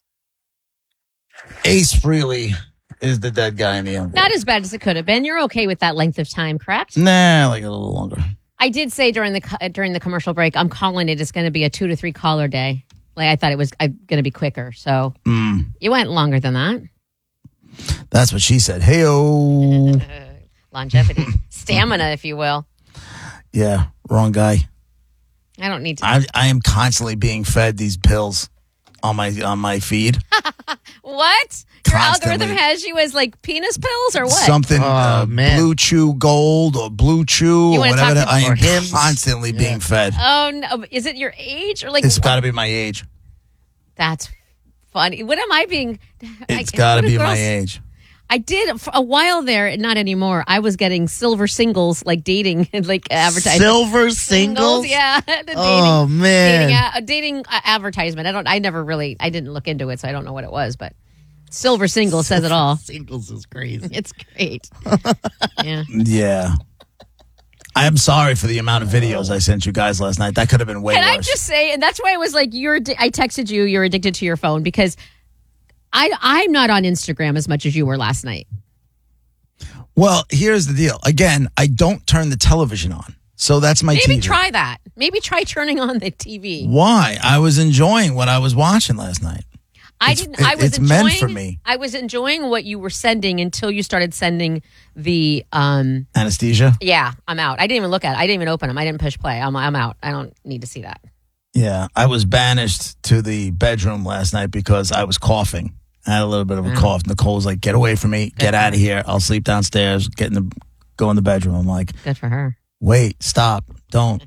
[SPEAKER 1] Ace Frehley is the dead guy in the envelope.
[SPEAKER 2] Not as bad as it could have been. You're okay with that length of time, correct?
[SPEAKER 1] Nah, like a little longer.
[SPEAKER 2] I did say during the co- during the commercial break, I'm calling it. It's going to be a two to three caller day. Like I thought it was uh, going to be quicker. So
[SPEAKER 1] Mm,
[SPEAKER 2] you went longer than that.
[SPEAKER 1] that's what she said. Hey-o.
[SPEAKER 2] Longevity, stamina, if you will.
[SPEAKER 1] Yeah, wrong guy.
[SPEAKER 2] I don't need to.
[SPEAKER 1] I I am constantly being fed these pills on my on my feed.
[SPEAKER 2] What? Your
[SPEAKER 1] Constantly.
[SPEAKER 2] algorithm has you as like penis pills or what?
[SPEAKER 1] Something uh, Blue Chew Gold or Blue Chew
[SPEAKER 2] You
[SPEAKER 1] or
[SPEAKER 2] wanna
[SPEAKER 1] whatever.
[SPEAKER 2] talk
[SPEAKER 1] That,
[SPEAKER 2] to-
[SPEAKER 1] I am
[SPEAKER 2] or Hims?
[SPEAKER 1] constantly being fed.
[SPEAKER 2] Oh no! Is it your age or like?
[SPEAKER 1] It's got to be my age.
[SPEAKER 2] That's funny. What am I being?
[SPEAKER 1] It's
[SPEAKER 2] I-
[SPEAKER 1] got to
[SPEAKER 2] what do
[SPEAKER 1] be my
[SPEAKER 2] girls-
[SPEAKER 1] age.
[SPEAKER 2] I did for a while there, not anymore. I was getting silver singles, like dating, like advertising.
[SPEAKER 3] Silver singles?
[SPEAKER 2] yeah. The dating,
[SPEAKER 3] Oh, man.
[SPEAKER 2] dating, a, dating uh, advertisement. I don't. I never really. I didn't look into it, so I don't know what it was. But silver single says it all.
[SPEAKER 3] Singles is crazy.
[SPEAKER 2] It's great. Yeah.
[SPEAKER 1] Yeah. I am sorry for the amount of videos I sent you guys last night. That could have been way
[SPEAKER 2] Can I
[SPEAKER 1] worse.
[SPEAKER 2] just say, and that's why I was like, you're. addi- I texted you. You're addicted to your phone because I I'm not on Instagram as much as you were last night.
[SPEAKER 1] Well, here's the deal. Again, I don't turn the television on. So that's my
[SPEAKER 2] Maybe
[SPEAKER 1] T V.
[SPEAKER 2] try that. Maybe try turning on the T V.
[SPEAKER 1] Why? I was enjoying what I was watching last night.
[SPEAKER 2] I
[SPEAKER 1] It's-
[SPEAKER 2] didn't. I
[SPEAKER 1] it-
[SPEAKER 2] was
[SPEAKER 1] it's
[SPEAKER 2] enjoying,
[SPEAKER 1] meant for me.
[SPEAKER 2] I was enjoying what you were sending until you started sending the. um
[SPEAKER 1] Anesthesia?
[SPEAKER 2] Yeah, I'm out. I didn't even look at it. I didn't even open them. I didn't push play. I'm I'm out. I don't need to see that.
[SPEAKER 1] Yeah. I was banished to the bedroom last night because I was coughing. I had a little bit of a
[SPEAKER 2] Mm.
[SPEAKER 1] cough. Nicole was like, get away from me. Get out of here. I'll sleep downstairs. Get in the, go in the bedroom. I'm like,
[SPEAKER 2] Good for her.
[SPEAKER 1] wait, stop. Don't.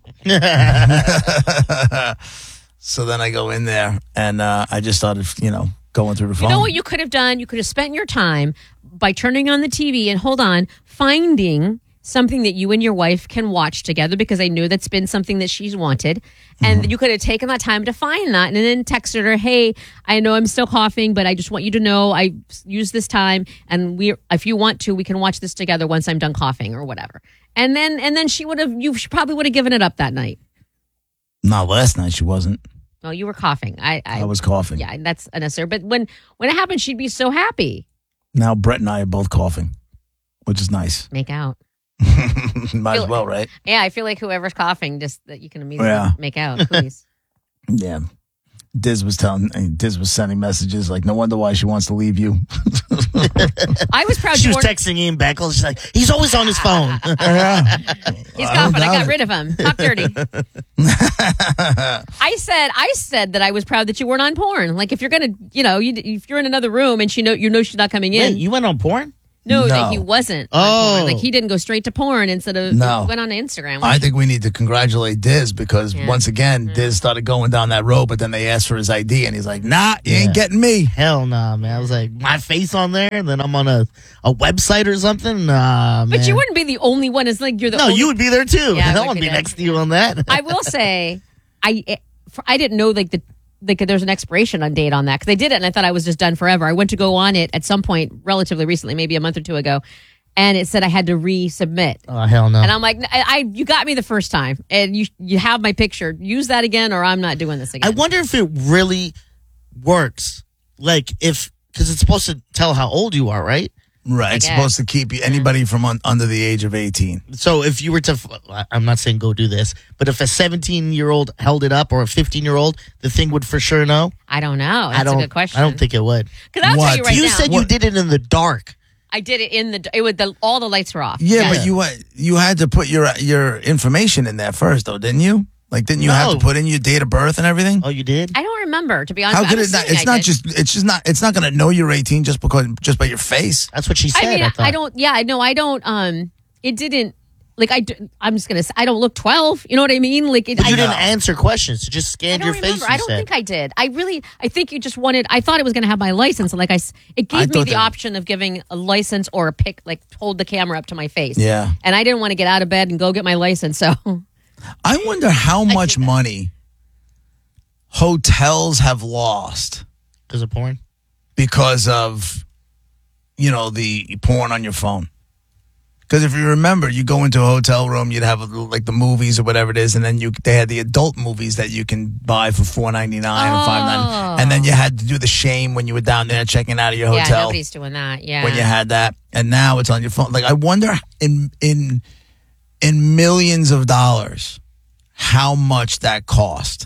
[SPEAKER 1] So then I go in there and uh, I just started, you know, going through the phone.
[SPEAKER 2] You know what you could have done? You could have spent your time by turning on the T V and hold on, finding something that you and your wife can watch together because I knew that's been something that she's wanted. And
[SPEAKER 1] Mm-hmm.
[SPEAKER 2] you could have taken that time to find that and then texted her, hey, I know I'm still coughing, but I just want you to know I use this time and we if you want to, we can watch this together once I'm done coughing or whatever. And then and then she would have you probably would have given it up that night.
[SPEAKER 1] Not last night. She wasn't.
[SPEAKER 2] Well, you were coughing. I I,
[SPEAKER 1] I was coughing.
[SPEAKER 2] Yeah, that's unnecessary. But when when it happened, she'd be so happy.
[SPEAKER 1] Now Brett and I are both coughing, which is nice.
[SPEAKER 2] Make out.
[SPEAKER 1] Might as well, right?
[SPEAKER 2] Yeah, I feel like whoever's coughing, just that you can immediately
[SPEAKER 1] Yeah.
[SPEAKER 2] make out, please.
[SPEAKER 1] Yeah. Diz was telling, Diz was sending messages like, no wonder why she wants to leave you.
[SPEAKER 2] I was proud.
[SPEAKER 3] She
[SPEAKER 2] you
[SPEAKER 3] was
[SPEAKER 2] weren't-
[SPEAKER 3] texting Ian Beckles. She's like, he's always on his phone.
[SPEAKER 1] Yeah.
[SPEAKER 2] He's
[SPEAKER 1] I
[SPEAKER 2] gone,
[SPEAKER 1] don't
[SPEAKER 2] but I
[SPEAKER 1] doubt
[SPEAKER 2] got
[SPEAKER 1] it.
[SPEAKER 2] rid of him. Talk dirty. I said, I said that I was proud that you weren't on porn. Like if you're gonna, you know, you, if you're in another room and she know you know she's not coming in.
[SPEAKER 3] Wait, you went on porn?
[SPEAKER 2] No,
[SPEAKER 1] No.
[SPEAKER 2] that he wasn't. on
[SPEAKER 3] Oh.
[SPEAKER 2] porn. Like he didn't go straight to porn instead of
[SPEAKER 1] No.
[SPEAKER 2] he went on to Instagram.
[SPEAKER 1] I think we need to congratulate Diz because
[SPEAKER 2] Yeah.
[SPEAKER 1] once again, Diz started going down that road, but then they asked for his I D and he's like, nah, you ain't getting me.
[SPEAKER 3] Hell nah, man. I was like, my face on there, and then I'm on a, a website or something? Nah, man.
[SPEAKER 2] But you wouldn't be the only one. It's like you're the
[SPEAKER 3] No,
[SPEAKER 2] only.
[SPEAKER 3] you would be there too.
[SPEAKER 2] Yeah, I
[SPEAKER 3] I don't
[SPEAKER 2] would
[SPEAKER 3] want to
[SPEAKER 2] be
[SPEAKER 3] be
[SPEAKER 2] there.
[SPEAKER 3] next to you on that.
[SPEAKER 2] I will say, I eh, for, I didn't know like the like there's an expiration on date on that because I did it and I thought I was just done forever. I went to go on it at some point relatively recently, maybe a month or two ago, and it said I had to resubmit.
[SPEAKER 3] Oh, hell no.
[SPEAKER 2] And I'm like, I, I you got me the first time, and you you have my picture. Use that again, or I'm not doing this again.
[SPEAKER 3] I wonder if it really works. Like, if, because it's supposed to tell how old you are, right?
[SPEAKER 1] Right. It's
[SPEAKER 2] guess.
[SPEAKER 1] supposed to keep you, anybody from un, under the age of eighteen.
[SPEAKER 3] So if you were to, I'm not saying go do this, but if a seventeen year old held it up or a fifteen year old, the thing would for sure know?
[SPEAKER 2] I don't know. That's
[SPEAKER 3] I don't,
[SPEAKER 2] a good question.
[SPEAKER 3] I don't think it would.
[SPEAKER 2] Because I'll tell you right
[SPEAKER 3] you
[SPEAKER 2] now.
[SPEAKER 3] said you did it in the dark.
[SPEAKER 2] I did it in the. It would the all the lights were off.
[SPEAKER 1] Yeah, but you uh, you had to put your your information in there first, though, didn't you? Like, didn't you have to
[SPEAKER 2] No.
[SPEAKER 1] put in your date of birth and everything?
[SPEAKER 3] Oh, you did?
[SPEAKER 2] I don't remember, to be honest.
[SPEAKER 1] How
[SPEAKER 2] I'm
[SPEAKER 1] could it not?
[SPEAKER 2] assuming
[SPEAKER 1] It's
[SPEAKER 2] I
[SPEAKER 1] not
[SPEAKER 2] did.
[SPEAKER 1] just. It's just not. It's not going to know you're eighteen just because just by your face.
[SPEAKER 3] That's what she
[SPEAKER 2] I mean, I, don't. Yeah, I know. I don't. Um, it didn't. Like I, do- I'm just gonna. Say, I don't look twelve. You know what I mean? Like it,
[SPEAKER 3] But you
[SPEAKER 2] I,
[SPEAKER 3] didn't answer questions. You just
[SPEAKER 2] I
[SPEAKER 3] scanned
[SPEAKER 2] don't
[SPEAKER 3] your
[SPEAKER 2] remember.
[SPEAKER 3] face. You
[SPEAKER 2] I don't
[SPEAKER 3] said.
[SPEAKER 2] think I did. I really. I think you just wanted. I thought it was gonna have my license. And like I, s- it
[SPEAKER 1] I
[SPEAKER 2] gave me
[SPEAKER 1] thought
[SPEAKER 2] the
[SPEAKER 1] that-
[SPEAKER 2] option of giving a license or a pic. Like hold the camera up to my face.
[SPEAKER 1] Yeah.
[SPEAKER 2] And I didn't want to get out of bed and go get my license. So
[SPEAKER 1] I wonder how much money hotels have lost
[SPEAKER 3] because of porn.
[SPEAKER 1] Because of, you know, the porn on your phone. Because if you remember, you go into a hotel room, you'd have like the movies or whatever it is, and then you they had the adult movies that you can buy for four ninety nine and five ninety nine, and then you had to do the shame when you were down there checking out of your
[SPEAKER 2] yeah,
[SPEAKER 1] hotel
[SPEAKER 2] nobody's doing that. Yeah.
[SPEAKER 1] when you had that, and now it's on your phone. Like I wonder in in in millions of dollars how much that cost.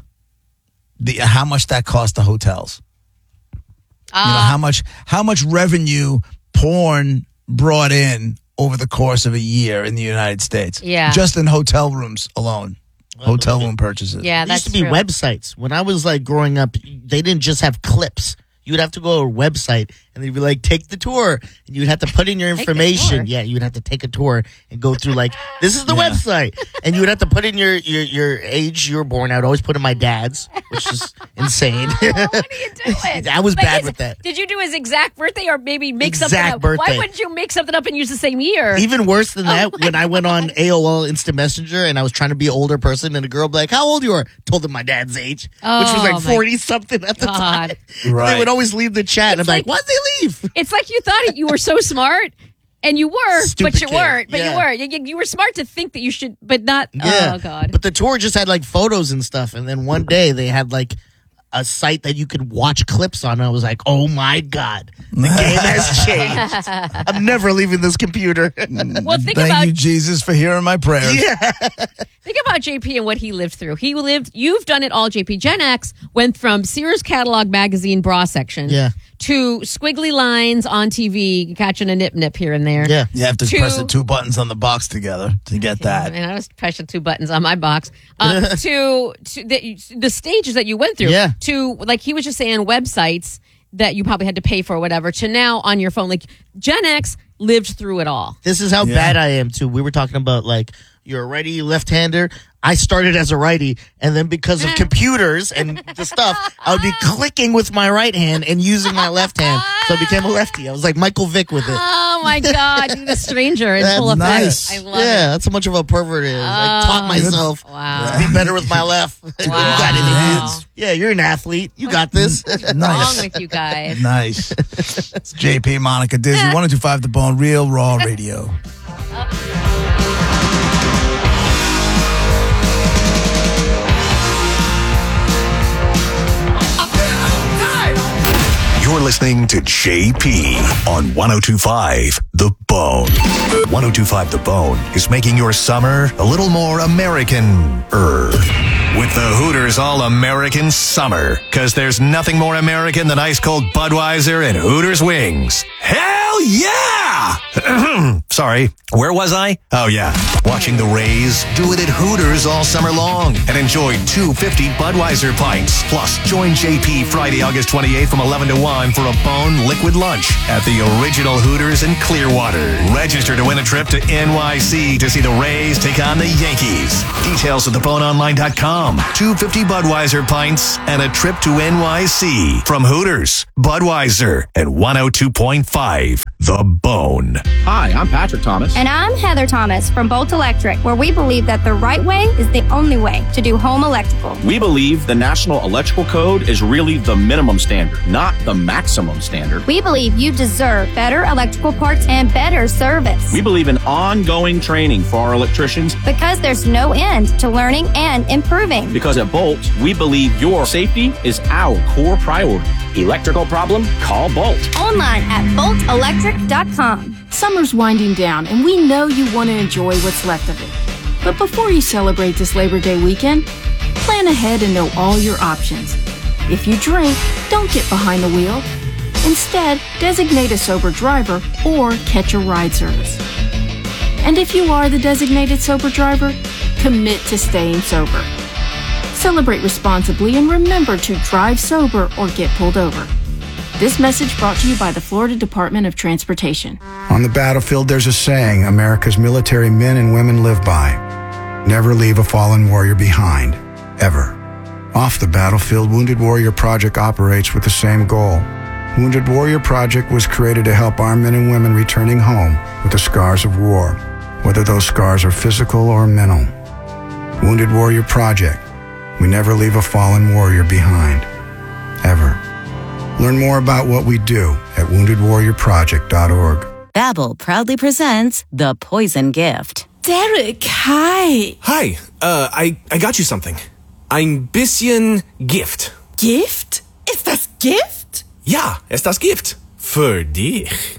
[SPEAKER 1] The how much that cost the hotels. you know how much how much revenue porn brought in over the course of a year in the United States.
[SPEAKER 2] Yeah.
[SPEAKER 1] Just in hotel rooms alone. Hotel room purchases.
[SPEAKER 2] Yeah,
[SPEAKER 3] There
[SPEAKER 2] that's
[SPEAKER 3] used to be
[SPEAKER 2] true.
[SPEAKER 3] websites. When I was like growing up, they didn't just have clips. You would have to go to a website and they'd be like, take the tour. And you'd have to put in your
[SPEAKER 2] Take the
[SPEAKER 3] information.
[SPEAKER 2] tour?
[SPEAKER 3] Yeah, you would have to take a tour and go through like, this is the
[SPEAKER 1] Yeah.
[SPEAKER 3] website. And you would have to put in your, your, your age you were born. I would always put in my dad's, which is insane.
[SPEAKER 2] what are you doing?
[SPEAKER 3] I was
[SPEAKER 2] Like
[SPEAKER 3] bad
[SPEAKER 2] his-
[SPEAKER 3] with that.
[SPEAKER 2] Did you do his exact birthday or maybe make something
[SPEAKER 3] Exact
[SPEAKER 2] up?
[SPEAKER 3] birthday.
[SPEAKER 2] Why wouldn't you make something up and use the same year?
[SPEAKER 3] Even worse than that,
[SPEAKER 2] Oh my
[SPEAKER 3] when I went on A O L Instant Messenger and I was trying to be an older person and a girl would be like, how old you are? Told them my dad's age, which was
[SPEAKER 2] Oh,
[SPEAKER 3] like
[SPEAKER 2] my
[SPEAKER 3] forty something at the
[SPEAKER 2] God.
[SPEAKER 3] time.
[SPEAKER 1] Right.
[SPEAKER 3] They would always leave the chat and I'm like, why'd they leave?
[SPEAKER 2] It's like you thought you were so smart, and you were,
[SPEAKER 3] Stupid
[SPEAKER 2] but you
[SPEAKER 3] kid.
[SPEAKER 2] weren't. But
[SPEAKER 3] Yeah.
[SPEAKER 2] you were. You, you- you were smart to think that you should, but not.
[SPEAKER 3] Yeah.
[SPEAKER 2] Oh God.
[SPEAKER 3] But the tour just had like photos and stuff. And then one day they had like a site that you could watch clips on. And I was like, oh my God, the game has changed. I'm never leaving this computer.
[SPEAKER 2] Well, think
[SPEAKER 1] Thank
[SPEAKER 2] about
[SPEAKER 1] you, Jesus, for hearing my prayers.
[SPEAKER 3] Yeah.
[SPEAKER 2] think about J P and what he lived through. He lived. You've done it all, J P. Gen X went from Sears catalog magazine bra section.
[SPEAKER 3] Yeah.
[SPEAKER 2] To squiggly lines on T V, catching a nip nip here and there.
[SPEAKER 3] Yeah.
[SPEAKER 1] You have to,
[SPEAKER 2] To-
[SPEAKER 1] press the two buttons on the box together to get that.
[SPEAKER 2] And I was pressing two buttons on my box. Um, to to the, the stages that you went through.
[SPEAKER 3] Yeah.
[SPEAKER 2] To, like he was just saying, websites that you probably had to pay for or whatever, to now on your phone. Like Gen X lived through it all.
[SPEAKER 3] This is how
[SPEAKER 1] Yeah.
[SPEAKER 3] bad I am too. We were talking about like you're a righty left-hander. I started as a righty, and then because of computers and the stuff, I would be clicking with my right hand and using my left hand. So I became a lefty. I was like Michael Vick with it.
[SPEAKER 2] Oh my God, you're the stranger in
[SPEAKER 3] That's
[SPEAKER 2] full effect.
[SPEAKER 1] nice.
[SPEAKER 2] I love
[SPEAKER 3] Yeah,
[SPEAKER 2] it.
[SPEAKER 3] that's how much of a pervert it is. I taught myself
[SPEAKER 2] Wow.
[SPEAKER 3] to be better with my left. You got it,
[SPEAKER 2] Wow.
[SPEAKER 3] idiots. Yeah, you're an athlete. You got this.
[SPEAKER 2] What's wrong
[SPEAKER 1] Nice.
[SPEAKER 2] with you guys?
[SPEAKER 1] Nice. It's J P, Monica, Disney, one oh two five The Bone, Real Raw Radio.
[SPEAKER 4] You're listening to J P on one oh two five The Bone. one oh two point five The Bone is making your summer a little more American-er. With the Hooters All-American Summer. Because there's nothing more American than ice-cold Budweiser and Hooters wings. Hell yeah! Sorry, where was I? Oh yeah, watching the Rays do it at Hooters all summer long and enjoy two fifty Budweiser pints. Plus, join J P Friday, August twenty-eighth from eleven to one for a Bone liquid lunch at the original Hooters in Clearwater. Register to win a trip to N Y C to see the Rays take on the Yankees. Details at the bone online dot com. two fifty Budweiser pints and a trip to N Y C from Hooters, Budweiser, and one oh two point five The Bone.
[SPEAKER 5] Hi, I'm Patrick Thomas.
[SPEAKER 22] And I'm Heather Thomas from Bolt Electric, where we believe that the right way is the only way to do home electrical.
[SPEAKER 5] We believe the National Electrical Code is really the minimum standard, not the maximum standard.
[SPEAKER 22] We believe you deserve better electrical parts and better service.
[SPEAKER 5] We believe in ongoing training for our electricians
[SPEAKER 22] because there's no end to learning and improving.
[SPEAKER 5] Because at Bolt, we believe your safety is our core priority. Electrical problem? Call Bolt.
[SPEAKER 22] Online at bolt electric dot com.
[SPEAKER 23] Summer's winding down, and we know you want to enjoy what's left of it. But before you celebrate this Labor Day weekend, plan ahead and know all your options. If you drink, don't get behind the wheel. Instead, designate a sober driver or catch a ride service. And if you are the designated sober driver, commit to staying sober. Celebrate responsibly and remember to drive sober or get pulled over. This message brought to you by the Florida Department of Transportation.
[SPEAKER 24] On the battlefield, there's a saying America's military men and women live by. Never leave a fallen warrior behind, ever. Off the battlefield, Wounded Warrior Project operates with the same goal. Wounded Warrior Project was created to help our men and women returning home with the scars of war, whether those scars are physical or mental. Wounded Warrior Project. We never leave a fallen warrior behind, ever. Learn more about what we do at wounded warrior project dot org.
[SPEAKER 25] Babbel proudly presents The Poison Gift.
[SPEAKER 26] Derek, hi.
[SPEAKER 27] Hi, uh, I, I got you something. Ein bisschen Gift.
[SPEAKER 26] Gift? Ist das Gift?
[SPEAKER 27] Ja, ist das Gift. Für dich.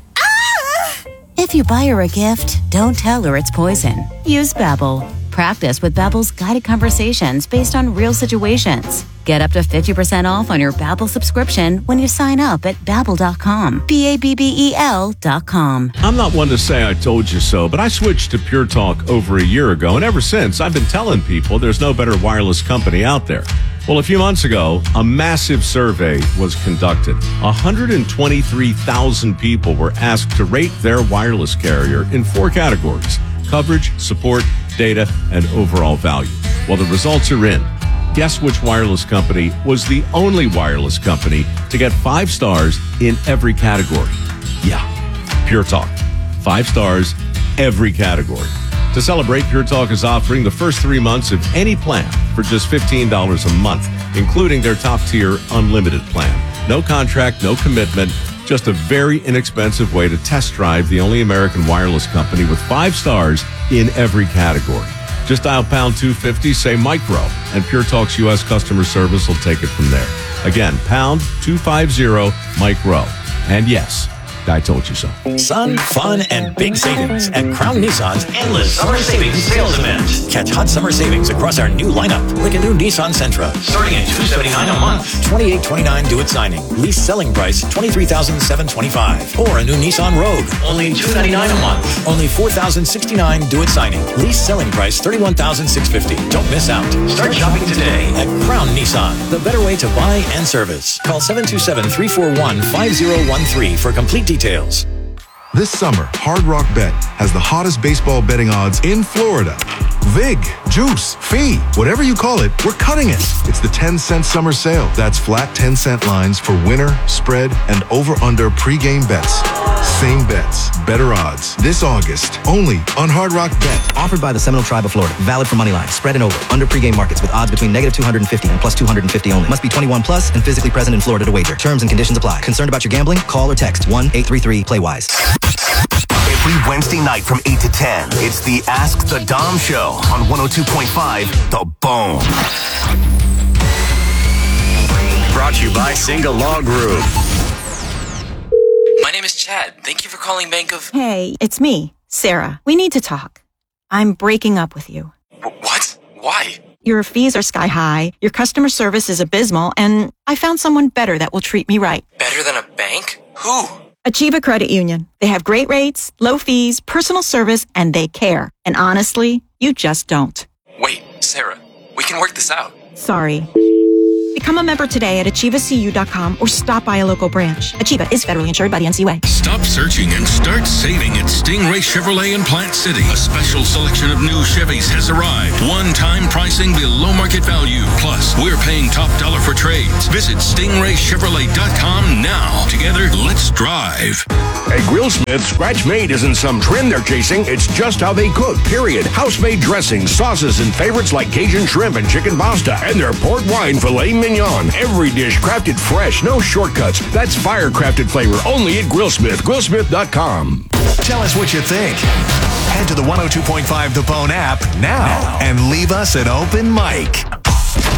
[SPEAKER 25] Ah! If you buy her a gift, don't tell her it's poison. Use Babbel. Practice with Babbel's guided conversations based on real situations. Get up to fifty percent off on your Babbel subscription when you sign up at babbel dot com. B A B B E L dot com.
[SPEAKER 28] I'm not one to say I told you so, but I switched to Pure Talk over a year ago, and ever since, I've been telling people there's no better wireless company out there. Well, a few months ago, a massive survey was conducted. one hundred twenty-three thousand people were asked to rate their wireless carrier in four categories: coverage, support, data, and overall value. Well, the results are in. Guess which wireless company was the only wireless company to get five stars in every category? Yeah, Pure Talk. Five stars, every category. To celebrate, Pure Talk is offering the first three months of any plan for just fifteen dollars a month, including their top-tier unlimited plan. No contract, no commitment, just a very inexpensive way to test drive the only American wireless company with five stars in every category. Just dial pound two fifty, say micro, and Pure Talk's U S customer service will take it from there. Again, pound two fifty, micro. And yes, I told you so.
[SPEAKER 8] Sun, fun, and big savings at Crown Nissan's Endless Summer Savings Sales Event. Catch hot summer savings across our new lineup, like a new Nissan Sentra, starting at two hundred seventy-nine dollars a month, twenty-eight twenty-nine due at signing. Lease selling price twenty-three thousand seven hundred twenty-five dollars. Or a new Nissan Rogue, only two hundred ninety-nine dollars a month, only four thousand sixty-nine dollars due at signing. Lease selling price thirty-one thousand six hundred fifty dollars. Don't miss out. Start shopping today at Crown Nissan, the better way to buy and service. Call seven two seven, three four one, five zero one three for complete details.
[SPEAKER 29] This summer, Hard Rock Bet has the hottest baseball betting odds in Florida. Vig, Juice, Fee, whatever you call it, we're cutting it. It's the ten cent summer sale. That's flat ten cent lines for winner, spread, and over-under pregame bets. Same bets, better odds. This August, only on Hard Rock Bet.
[SPEAKER 30] Offered by the Seminole Tribe of Florida. Valid for moneyline, spread and over, under pregame markets with odds between negative two hundred fifty and plus two hundred fifty only. Must be twenty-one plus and physically present in Florida to wager. Terms and conditions apply. Concerned about your gambling? Call or text one eight three three play wise.
[SPEAKER 4] Every Wednesday night from eight to ten, it's the Ask the Dom Show on one oh two point five The Bone.
[SPEAKER 31] Brought to you by Single Law Group.
[SPEAKER 32] My name is Chad. Thank you for calling Bank of...
[SPEAKER 33] Hey, it's me.
[SPEAKER 6] Sarah, we need to talk. I'm breaking up with you.
[SPEAKER 7] What? Why?
[SPEAKER 6] Your fees are sky high, your customer service is abysmal, and I found someone better that will treat me right.
[SPEAKER 7] Better than a bank? Who?
[SPEAKER 6] Achieva Credit Union. They have great rates, low fees, personal service, and they care. And honestly, you just don't.
[SPEAKER 7] Wait, Sarah, we can work this out.
[SPEAKER 6] Sorry. Become a member today at achieva c u dot com or stop by a local branch. Achieva is federally insured by the N C U A.
[SPEAKER 9] Stop searching and start saving at Stingray Chevrolet in Plant City. A special selection of new Chevys has arrived. One-time pricing below market value. Plus, we're paying top dollar for trades. Visit stingray chevrolet dot com now. Together, let's drive.
[SPEAKER 10] At Grillsmith, Scratch Made isn't some trend they're chasing. It's just how they cook, period. House-made dressings, sauces, and favorites like Cajun shrimp and chicken pasta. And their port wine filet mignon. Every dish crafted fresh, no shortcuts. That's fire-crafted flavor only at Grillsmith. Grillsmith dot com.
[SPEAKER 4] Tell us what you think. Head to the one oh two point five The Bone app now and leave us an open mic.